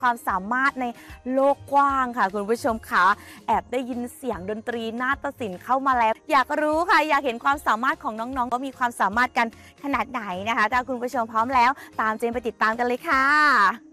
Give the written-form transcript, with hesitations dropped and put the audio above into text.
ความสามารถในโลกกว้างค่ะคุณผู้ชมค่ะแอบได้ยินเสียงดนตรีนาฏศิลป์เข้ามาแล้วอยากรู้ค่ะอยากเห็นความสามารถของน้องๆว่ามีความสามารถกันขนาดไหนนะคะถ้าคุณผู้ชมพร้อมแล้วตามเจนไปติดตามกันเลยค่ะ